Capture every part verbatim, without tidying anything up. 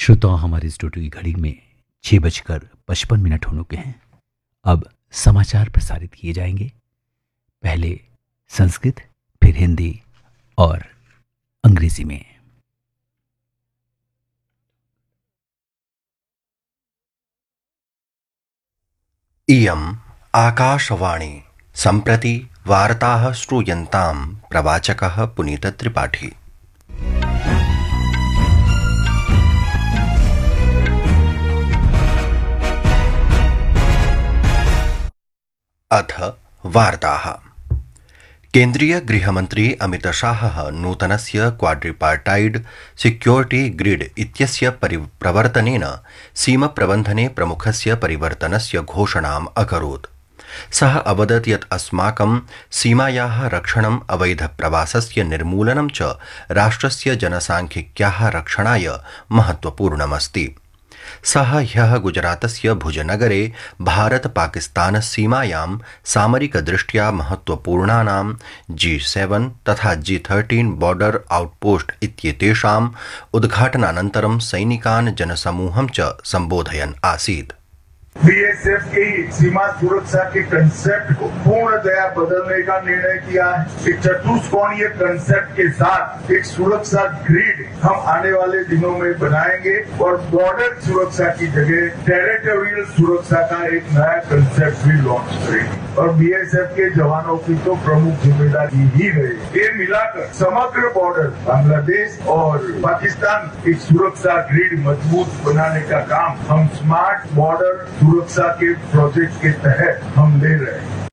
श्रोताओं, हमारे स्टूडियो की घड़ी में छह बजकर पचपन मिनट होने के हैं। अब समाचार प्रसारित किए जाएंगे। पहले संस्कृत, फिर हिंदी और अंग्रेजी में। इयम् आकाशवाणी। सम्प्रति वार्ताः श्रूयन्तां प्रवाचकः पुनीतत्रिपाठी। अथ वार्ताः। केन्द्रीय गृहमन्त्री अमित शाहः नूतनस्य क्वाड्रिपार्टाइड सिक्योरिटी ग्रिड इत्यस्य परिप्रवर्तनेन सीमप्रबन्धने प्रमुखस्य परिवर्तनस्य घोषणाम् अकरोत्। सः अवदत् यत् अस्माकं सीमायाः रक्षणम्, अवैधप्रवासस्य निर्मूलनं च राष्ट्रस्य जनसांख्यिक्याः रक्षणाय महत्वपूर्णमस्ति। सः ह्यः गुजरातस्य भुजनगरे भारत पाकिस्तान सीमायां सामरिकदृष्ट्या महत्वपूर्णानां जी सेवन तथा जी थर्टीन बॉर्डर आउटपोस्ट इत्येतेषाम् उद्घाटनानन्तरं सैनिकान् जनसमूहं च सम्बोधयन् आसीत्। बीएसएफ की सीमा सुरक्षा के कंसेप्ट को पूर्णतया बदलने का निर्णय किया है। एक चतुष्कोणीय कंसेप्ट के साथ एक सुरक्षा ग्रिड हम आने वाले दिनों में बनाएंगे और बॉर्डर सुरक्षा की जगह टेरिटोरियल सुरक्षा का एक नया कंसेप्ट भी लॉन्च करेंगे। और बीएसएफ के जवानों की तो प्रमुख जिम्मेदारी ही रहेगी। ये मिलाकर समग्र बॉर्डर बांग्लादेश और पाकिस्तान एक सुरक्षा ग्रिड मजबूत बनाने का काम हम स्मार्ट बॉर्डर सुरक्षा के प्रोजेक्ट के तहत हम ले रहे हैं।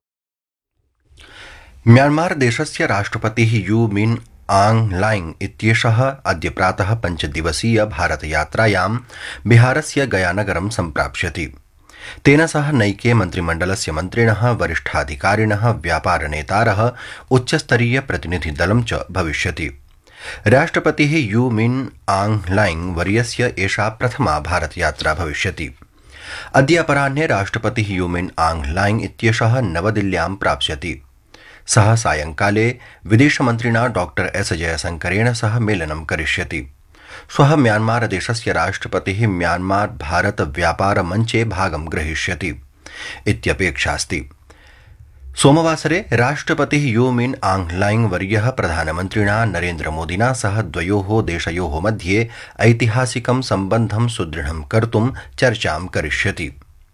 म्यांमार देशस्य राष्ट्रपतिः यू मिन आंग लाइंग इत्येषः अद्य प्रातः पञ्चदिवसीय भारतयात्रायां बिहारस्य गयानगरं सम्प्राप्स्यति। तेन सह नैके मन्त्रिमण्डलस्य मन्त्रिणः, वरिष्ठाधिकारिणः, व्यापारनेतारः, उच्चस्तरीय प्रतिनिधिदलं च भविष्यति। राष्ट्रपतिः यू मिन आंग लाइंग वर्यस्य एषा प्रथमा भारतयात्रा भविष्यति। अद्य अपराह्ने राष्ट्रपतिः यू मिन आंग लाइंग इत्येषः नवदिल्ल्यां प्राप्स्यति। सः सायंकाले विदेशमन्त्रिणा डॉक्टर एस जयशंकरेण सह मेलनं करिष्यति। श्वः म्यांमार देशस्य राष्ट्रपतिः म्यांमार भारत व्यापार मञ्चे भागं ग्रहीष्यति इत्यपेक्षास्ति। सोमवासरे राष्ट्रपतिः यू मिन आंग लाइंग वर्यः प्रधानमन्त्रिणा नरेन्द्र मोदिना सह द्वयोः देशयोः मध्ये ऐतिहासिकं सम्बन्धं सुदृढं कर्तुं चर्चां करिष्यति।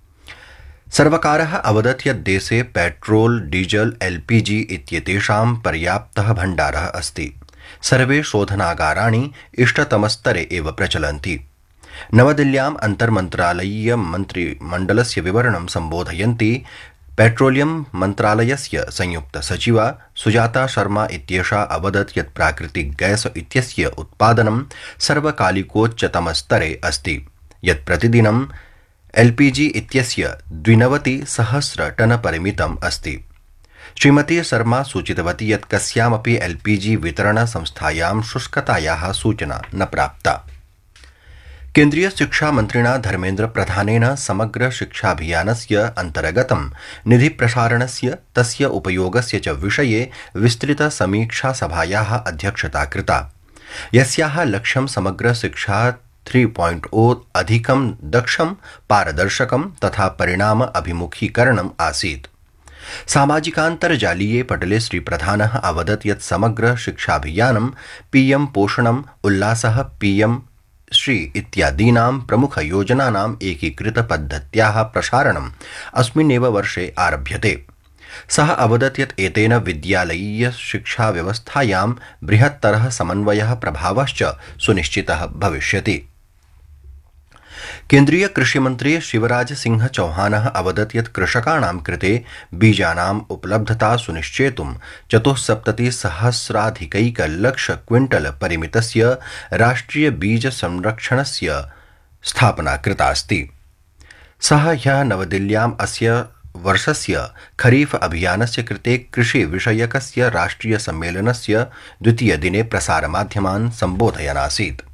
सर्वकारः अवदत् यत् देशे पेट्रोल, डीजल, एलपीजी इत्येतेषां पर्याप्तः भण्डारः अस्ति। सर्वे शोधनागाराणि इष्टतमस्तरे एव प्रचलन्ति। नवदिल्ल्याम् अन्तर्मन्त्रालयीय मन्त्रिमण्डलस्य विवरणं सम्बोधयन्ती पेट्रोलियम मन्त्रालयस्य संयुक्त सचिवा सुजाता शर्मा इत्येषा अवदत् यत् प्राकृतिक गैस इत्यस्य उत्पादनं सर्वकालिकोच्चतमस्तरे अस्ति, यत् प्रतिदिनं एलपीजी इत्यस्य द्विनवति सहस्र टन परिमितम् अस्ति। श्रीमती शर्मा सूचितवती यत् कस्यामपि एलपीजी वितरण संस्थायां शुष्कतायाः सूचना न प्राप्ता। केन्द्रीय शिक्षा मन्त्रिणा धर्मेन्द्र प्रधानेन समग्र शिक्षाभियानस्य अन्तर्गतं निधि प्रसारणस्य, तस्य उपयोगस्य च विषये विस्तृत समीक्षा सभायाः अध्यक्षता कृता, यस्याः लक्ष्यं समग्र शिक्षा थ्री पॉइंट ओ अधिकं दक्षं, पारदर्शकं तथा परिणाम अभिमुखीकरणम् आसीत्। सामाजिकान्तर्जालीये पटले श्रीप्रधानः अवदत् यत् समग्र शिक्षाभियानं पीएम पोषणम्, उल्लासः, पीएम श्री इत्यादीनां प्रमुखयोजनानाम् एकीकृतपद्धत्याः प्रसारणम् अस्मिन्नेव वर्षे आरभ्यते। सः अवदत् यत् एतेन विद्यालयीय शिक्षाव्यवस्थायां बृहत्तरः समन्वयः प्रभावश्च सुनिश्चितः भविष्यति। केन्द्रीय कृषिमन्त्री शिवराज सिंह चौहानः अवदत् यत् कृषकाणां कृते बीजानाम् उपलब्धता सुनिश्चेतुं चतुस्सप्ततिसहस्राधिकैकलक्ष क्विंटल परिमितस्य राष्ट्रिय बीज संरक्षणस्य स्थापना कृतास्ति। सः ह्यः नवदिल्ल्याम् अस्य वर्षस्य खरीफ अभियानस्य कृते कृषि विषयकस्य राष्ट्रिय सम्मेलनस्य द्वितीयदिने प्रसारमाध्यमान् सम्बोधयन् आसीत्।